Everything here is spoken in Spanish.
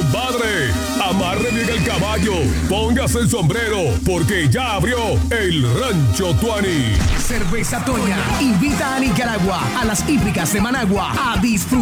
compadre. Amarre bien el caballo, póngase el sombrero, porque ya abrió el Rancho Tuani. Cerveza Toña invita a Nicaragua, a las hípicas de Managua, a disfrutar